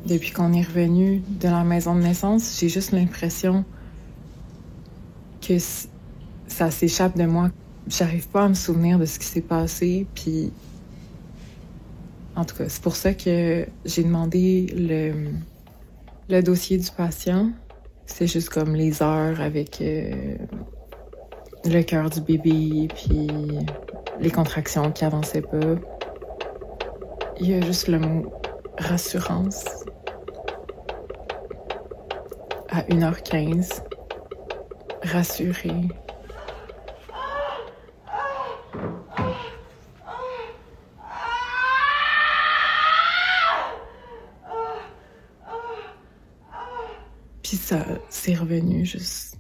depuis qu'on est revenu de la maison de naissance, j'ai juste l'impression que ça s'échappe de moi. J'arrive pas à me souvenir de ce qui s'est passé, puis en tout cas, c'est pour ça que j'ai demandé le dossier du patient. C'est juste comme les heures avec le cœur du bébé, puis les contractions qui avançaient pas. Il y a juste le mot rassurance à 1h15. Rassuré. Puis ça, c'est revenu juste